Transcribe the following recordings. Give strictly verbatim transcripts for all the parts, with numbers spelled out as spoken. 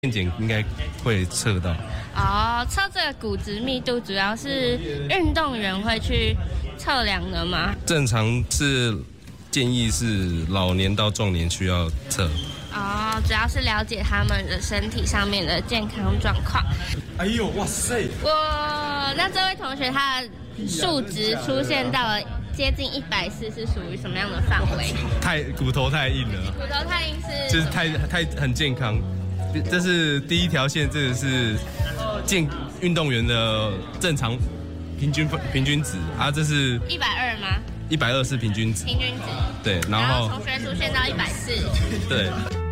健检应该会测到。 哦，测这个骨质密度主要是运动员会去测量的吗？ 正常是建议是老年到壮年需要测。 哦，主要是了解他们的身体上面的健康状况。 哎呦，哇塞！ 哇，那这位同学他的数值出现到了接近一百四，是属于什么样的范围？ 太骨头太硬了。 骨头太硬是？ 就是太太很健康。这是第一条线，这个是健运动员的正常平均平均值啊，这是一百二吗？ 一百二是平均值。 平均值。 对，然后同学出现到一百四。 对。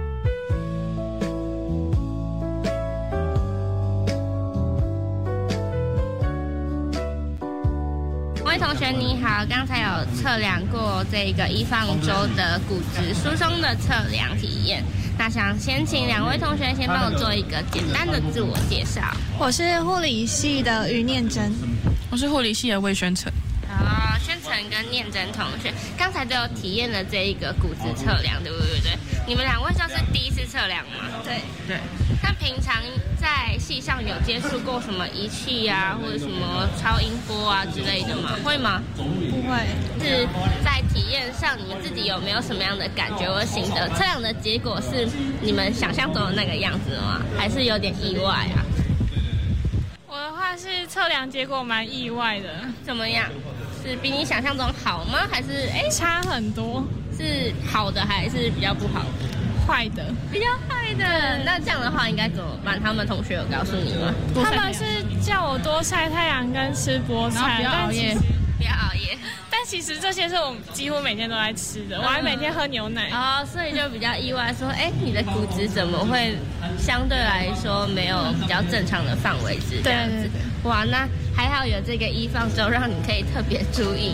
各位同学你好，刚才有测量过这个一放周的骨质疏松的测量体验，那想先请两位同学先帮我做一个简单的自我介绍。 我是护理系的于念真， 我是护理系的魏宣成。 啊，宣成跟念真同学刚才都有体验了这一个骨质测量，对不对？对，你们两位算是第一次测量吗？ 对对。 那平常在系上有接触过什么仪器啊，或者什么超音波啊之类的吗？会吗？ 不会。 是在体验上，你们自己有没有什么样的感觉或心得？测量的结果是你们想象中的那个样子吗？还是有点意外啊？ 我的话是测量结果蛮意外的。 怎么样？是比你想象中好吗？还是哎差很多？ 是好的还是比较不好的？ 坏的， 比较坏的。那这样的话应该怎么办？他们同学有告诉你吗？ 他们是叫我多晒太阳跟吃菠菜， 不要熬夜， 不要熬夜。 但其实这些是我几乎每天都在吃的，我还每天喝牛奶。 哦，所以就比较意外，说，哎，你的骨质怎么会相对来说没有比较正常的范围值这样子？ 对对对。 哇，那还好有这个一放周，让你可以特别注意。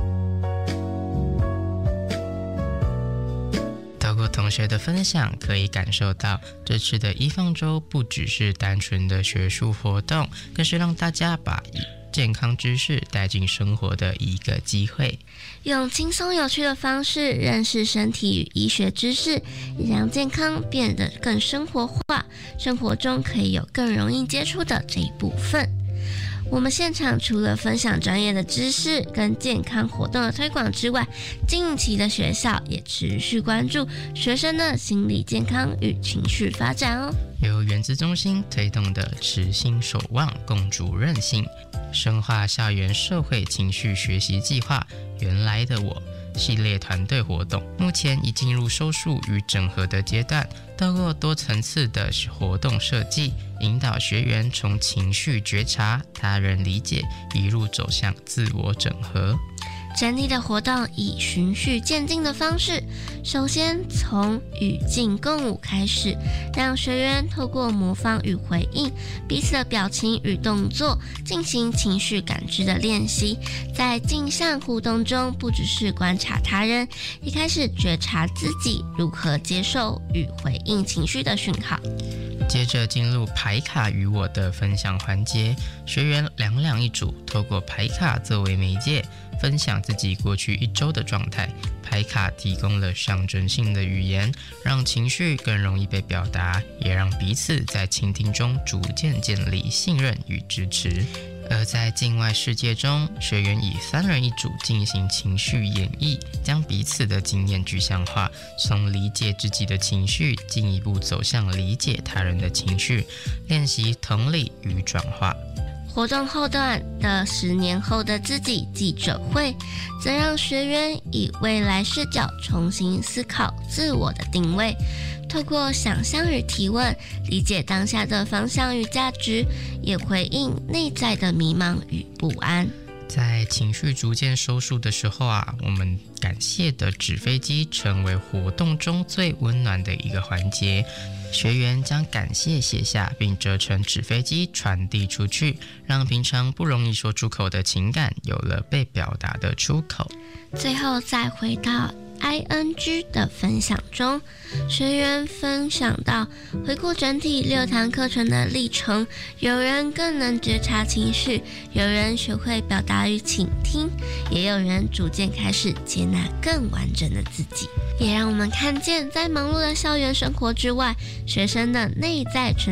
透过同学的分享，可以感受到这次的一放周不只是单纯的学术活动，更是让大家把健康知识带进生活的一个机会。 用轻松有趣的方式认识身体与医学知识，也让健康变得更生活化，生活中可以有更容易接触的这一部分。我们现场除了分享专业的知识跟健康活动的推广之外，近期的学校也持续关注学生的心理健康与情绪发展哦。 由原子中心推动的持心守望共筑韧性深化校园社会情绪学习计划原来的我系列团队活动，目前已进入收束与整合的阶段，透过多层次的活动设计，引导学员从情绪觉察、他人理解，一路走向自我整合。 整体的活动以循序渐进的方式，首先从语境共舞开始，让学员透过模仿与回应彼此的表情与动作，进行情绪感知的练习。在镜像互动中，不只是观察他人，也开始觉察自己如何接受与回应情绪的讯号。 接着进入牌卡与我的分享环节，学员两两一组，透过牌卡作为媒介，分享自己过去一周的状态。牌卡提供了象征性的语言，让情绪更容易被表达，也让彼此在倾听中逐渐建立信任与支持。而在境外世界中，学员以三人一组进行情绪演绎，将彼此的经验具象化，从理解自己的情绪进一步走向理解他人的情绪，练习同理与转化。 活动后段的十年后的自己记者会，则让学员以未来视角重新思考自我的定位，透过想象与提问，理解当下的方向与价值，也回应内在的迷茫与不安。 在情绪逐渐收束的时候啊，我们感谢的纸飞机成为活动中最温暖的一个环节。学员将感谢写下，并折成纸飞机传递出去，让平常不容易说出口的情感有了被表达的出口。 最后再回到 I N G 的分享中，学员分享到，回顾整体六堂课程的历程，有人更能觉察情绪，有人学会表达与倾听，也有人逐渐开始接纳更完整的自己，也让我们看见，在忙碌的校园生活之外，学生的内在成